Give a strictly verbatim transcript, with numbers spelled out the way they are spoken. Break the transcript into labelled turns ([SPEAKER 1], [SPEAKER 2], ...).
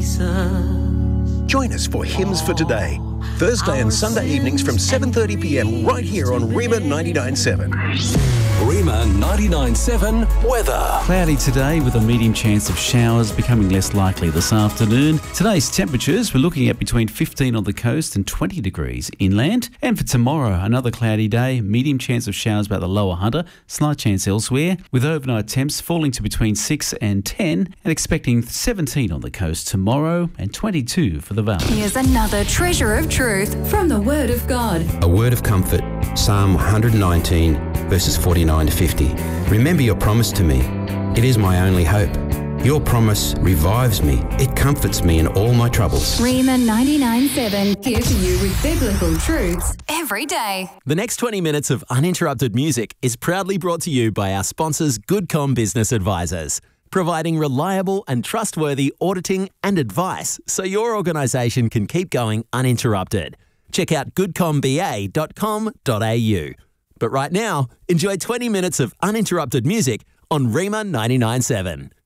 [SPEAKER 1] Join us for Hymns for Today, Thursday and Sunday evenings from seven thirty p m right here on Rima ninety-nine point seven.
[SPEAKER 2] Rima ninety-nine point seven weather.
[SPEAKER 3] Cloudy today with a medium chance of showers, becoming less likely this afternoon. Today's temperatures, we're looking at between fifteen on the coast and twenty degrees inland. And for tomorrow, another cloudy day, medium chance of showers about the lower Hunter, slight chance elsewhere, with overnight temps falling to between six and ten, and expecting seventeen on the coast tomorrow and twenty-two for the valley.
[SPEAKER 4] Here's another treasure of truth from the Word of God.
[SPEAKER 5] A word of comfort, Psalm one nineteen, verses forty-nine to fifty. Remember your promise to me. It is my only hope. Your promise revives me. It comforts me in all my troubles.
[SPEAKER 4] Rima ninety-nine point seven, here for you with biblical truths every day.
[SPEAKER 6] The next twenty minutes of uninterrupted music is proudly brought to you by our sponsors, GoodCom Business Advisors, providing reliable and trustworthy auditing and advice so your organisation can keep going uninterrupted. Check out good com b a dot com dot a u. But right now, enjoy twenty minutes of uninterrupted music on Rima ninety-nine point seven.